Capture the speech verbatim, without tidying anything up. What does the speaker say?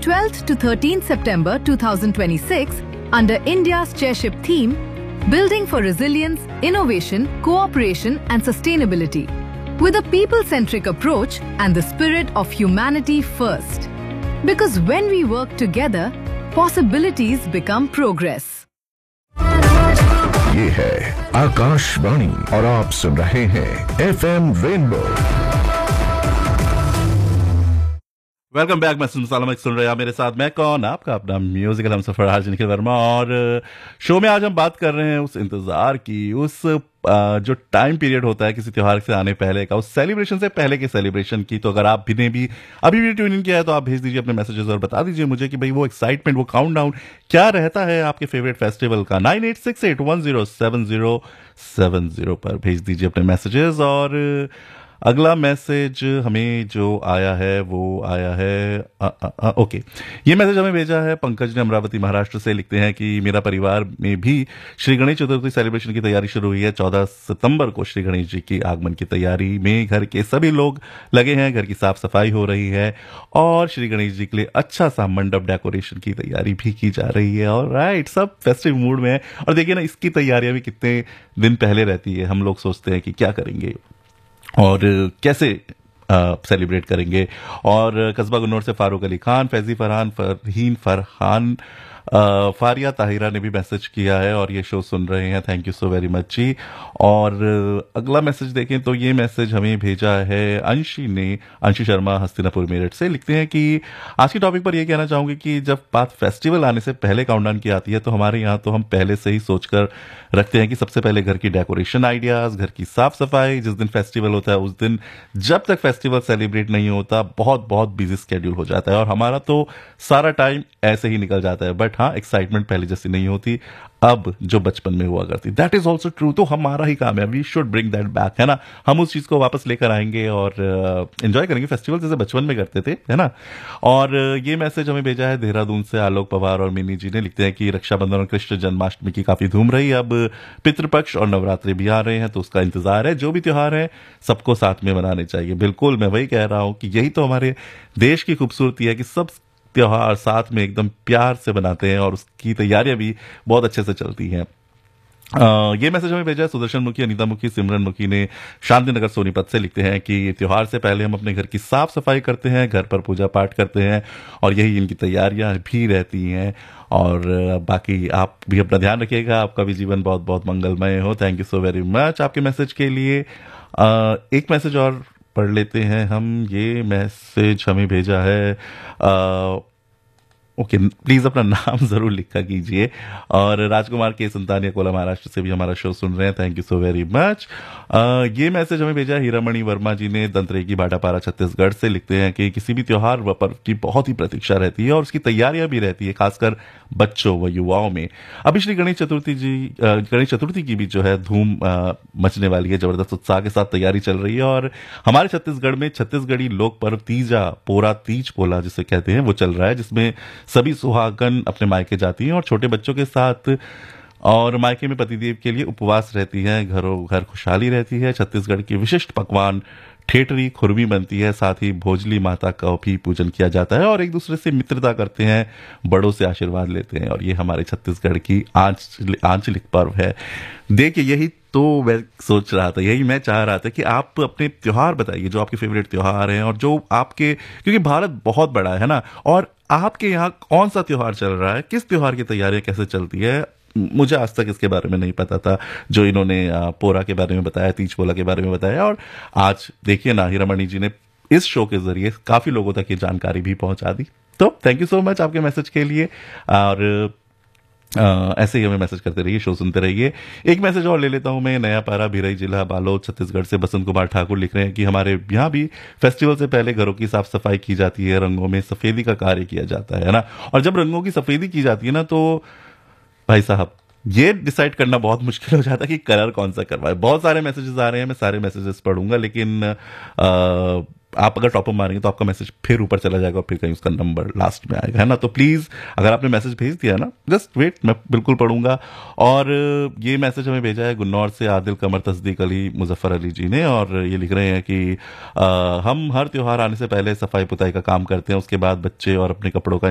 twelfth to thirteenth September two thousand twenty-six under India's chairship theme, Building for Resilience, Innovation, Cooperation and Sustainability, with a people-centric approach and the spirit of humanity first. Because when we work together, possibilities become progress. ये है आकाशवाणी और आप सुन रहे हैं F M rainbow. Welcome back. मैं सुन सुन रहे हैं मेरे साथ मैं कौन आपका अपना म्यूजिकल हम सफर हाजी निखिल वर्मा। और शो में आज हम बात कर रहे हैं उस इंतजार की, उस जो टाइम पीरियड होता है किसी त्योहार से आने पहले का, उस सेलिब्रेशन से पहले के सेलिब्रेशन की। तो अगर आप भी ने भी अभी भी ट्यून इन किया है तो आप भेज दीजिए अपने मैसेजेस और बता दीजिए मुझे कि भाई वो एक्साइटमेंट, वो काउंटडाउन क्या रहता है आपके फेवरेट फेस्टिवल का। Nine eight six eight one zero seven zero seven zero पर भेज दीजिए अपने मैसेजेस। और अगला मैसेज हमें जो आया है वो आया है आ, आ, आ, ओके, ये मैसेज हमें भेजा है पंकज ने अमरावती महाराष्ट्र से। लिखते हैं कि मेरा परिवार में भी श्री गणेश चतुर्थी सेलिब्रेशन की तैयारी शुरू हुई है। चौदह सितंबर को श्री गणेश जी की आगमन की तैयारी में घर के सभी लोग लगे हैं। घर की साफ सफाई हो रही है और श्री गणेश जी के लिए अच्छा सा मंडप डेकोरेशन की तैयारी भी की जा रही है। और राइट, सब फेस्टिव मूड में है। और देखिए ना, इसकी तैयारियां भी कितने दिन पहले रहती है। हम लोग सोचते हैं कि क्या करेंगे और कैसे सेलिब्रेट करेंगे। और कस्बा गुन्नौर से फारूक अली खान, फैजी फरहान, फरहीन फरहान, आ, फारिया ताहिरा ने भी मैसेज किया है और ये शो सुन रहे हैं। Thank you so very much जी। और अगला मैसेज देखें तो ये मैसेज हमें भेजा है अंशी ने, अंशी शर्मा हस्तिनापुर मेरठ से। लिखते हैं कि आज के टॉपिक पर ये कहना चाहूंगी कि जब बात फेस्टिवल आने से पहले काउंटडाउन की आती है तो हमारे यहाँ तो हम पहले से ही सोचकर रखते हैं कि सबसे पहले घर की डेकोरेशन आइडियाज, घर की साफ सफाई। जिस दिन फेस्टिवल होता है उस दिन जब तक फेस्टिवल सेलिब्रेट नहीं होता बहुत बहुत बिजी स्केड्यूल हो जाता है और हमारा तो सारा टाइम ऐसे ही निकल जाता है। बट हाँ, एक्साइटमेंट पहले जैसी नहीं होती अब जो बचपन में हुआ करती। That is also true. तो हमारा ही काम है, we should bring that back, है ना। हम उस चीज को वापस लेकर आएंगे और एंजॉय uh, करेंगे फेस्टिवल जैसे बचपन में करते थे, है ना। और uh, ये मैसेज हमें भेजा है देहरादून से आलोक पवार और मिनी जी ने। लिखते हैं कि रक्षाबंधन और कृष्ण जन्माष्टमी की काफी धूम रही। अब पितृपक्ष और नवरात्रि भी आ रहे हैं तो उसका इंतजार है। जो भी त्योहार है सबको साथ में मनाने चाहिए। बिल्कुल, मैं वही कह रहा हूं कि यही तो हमारे देश की खूबसूरती है कि सब त्योहार साथ में एकदम प्यार से बनाते हैं और उसकी तैयारियां भी बहुत अच्छे से चलती हैं। Uh, ये मैसेज हमें भेजा है सुदर्शन मुखी, अनीता मुखी, सिमरन मुखी ने शांति नगर सोनीपत से। लिखते हैं कि त्योहार से पहले हम अपने घर की साफ सफाई करते हैं, घर पर पूजा पाठ करते हैं और यही इनकी तैयारियां भी रहती हैं। और बाकी आप भी अपना ध्यान रखिएगा, आपका भी जीवन बहुत बहुत मंगलमय हो। Thank you so very much आपके मैसेज के लिए। uh, एक मैसेज और पढ़ लेते हैं हम। ये मैसेज हमें भेजा है आ, ओके, प्लीज अपना नाम जरूर लिखा कीजिए। और राजकुमार के संतानिया कोला महाराष्ट्र से भी हमारा शो सुन रहे हैं। Thank you so very much. ये मैसेज हमें भेजा हीरामणि वर्मा जी ने दंतरेगी भाटापारा छत्तीसगढ़ से। लिखते हैं कि किसी भी त्योहार व पर्व की बहुत ही प्रतीक्षा रहती है और उसकी तैयारियां भी रहती है, खासकर बच्चों व युवाओं में। अभी श्री गणेश चतुर्थी जी गणेश चतुर्थी की भी जो है धूम मचने वाली है। जबरदस्त उत्साह के साथ तैयारी चल रही है और हमारे छत्तीसगढ़ में छत्तीसगढ़ी लोक पर्व तीजा पोरा तीज पोला जिसे कहते हैं वो चल रहा है, जिसमें सभी सुहागन अपने मायके जाती हैं और छोटे बच्चों के साथ और मायके में पतिदेव के लिए उपवास रहती है। घरों घर खुशहाली रहती है। छत्तीसगढ़ की विशिष्ट पकवान ठेठरी खुरमी बनती है। साथ ही भोजली माता का भी पूजन किया जाता है और एक दूसरे से मित्रता करते हैं, बड़ों से आशीर्वाद लेते हैं। और ये हमारे छत्तीसगढ़ की आंचलिक पर्व है। देखिए, यही तो मैं सोच रहा था, यही मैं चाह रहा था कि आप अपने त्योहार बताइए, जो आपके फेवरेट त्योहार हैं और जो आपके, क्योंकि भारत बहुत बड़ा है ना, और आपके यहाँ कौन सा त्योहार चल रहा है, किस त्योहार की तैयारियां कैसे चलती है। मुझे आज तक इसके बारे में नहीं पता था, जो इन्होंने पोरा के बारे में बताया, तीज पोला के बारे में बताया। और आज देखिए ना, हीरामणि जी ने इस शो के जरिए काफी लोगों तक ये जानकारी भी पहुंचा दी। तो थैंक यू सो मच आपके मैसेज के लिए। और आ, ऐसे ही हमें मैसेज करते रहिए, शो सुनते रहिए। एक मैसेज और ले लेता हूं मैं। नया पारा भिरई जिला बालोद छत्तीसगढ़ से बसंत कुमार ठाकुर लिख रहे हैं कि हमारे यहाँ भी फेस्टिवल से पहले घरों की साफ सफाई की जाती है, रंगों में सफेदी का कार्य किया जाता है ना। और जब रंगों की सफेदी की जाती है ना तो भाई साहब ये डिसाइड करना बहुत मुश्किल हो जाता है कि कलर कौन सा करवाए। बहुत सारे मैसेजेस आ रहे हैं, मैं सारे मैसेजेस पढ़ूंगा, लेकिन आ, आप अगर टॉप अप मारेंगे तो आपका मैसेज फिर ऊपर चला जाएगा और फिर कहीं उसका नंबर लास्ट में आएगा, है ना। तो प्लीज अगर आपने मैसेज भेज दिया ना, जस्ट वेट, मैं बिल्कुल पढ़ूंगा। और ये मैसेज हमें भेजा है गुन्नौर से आदिल कमर तस्दीक अली मुजफ्फर अली जी ने, और ये लिख रहे हैं कि आ, हम हर त्योहार आने से पहले सफाई पुताई का काम करते हैं, उसके बाद बच्चे और अपने कपड़ों का